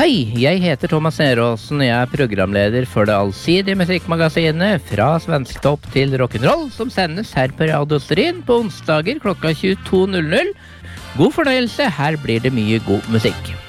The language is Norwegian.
Hei, jeg heter Thomas Neråsen, og jeg er programleder for det allsidige musikkmagasinet Fra Svensktopp til Rock'n'Roll, som sendes her på Radio Stryn på onsdager klokka 22.00. God fornøyelse, her blir det mye god musikk.